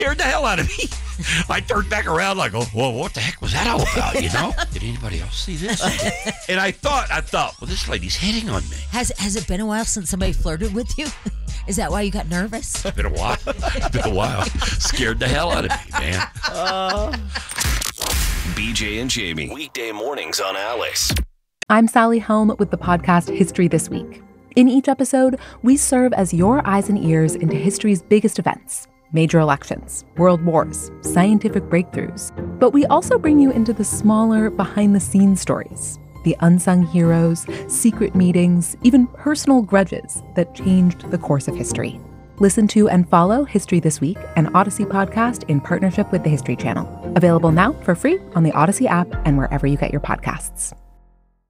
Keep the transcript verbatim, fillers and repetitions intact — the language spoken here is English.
scared the hell out of me. I turned back around like, oh, well, what the heck was that all about, you know? Did anybody else see this? And I thought, I thought, well, this lady's hitting on me. Has has it been a while since somebody flirted with you? Is that why you got nervous? It's been a while. It's been a while. Scared the hell out of me, man. Uh... B J and Jamie, weekday mornings on Alice. I'm Sally Helm with the podcast History This Week. In each episode, we serve as your eyes and ears into history's biggest events, major elections, world wars, scientific breakthroughs. But we also bring you into the smaller, behind-the-scenes stories, the unsung heroes, secret meetings, even personal grudges that changed the course of history. Listen to and follow History This Week, an Odyssey podcast in partnership with the History Channel. Available now for free on the Odyssey app and wherever you get your podcasts.